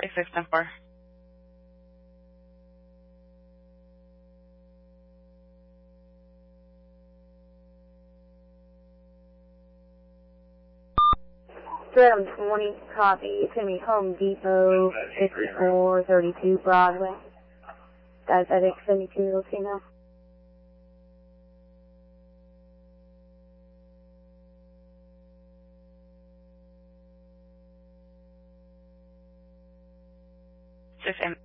6610-4. 720, copy. To me, Home Depot, 5432 Broadway. Diabetic 72 Latino. Just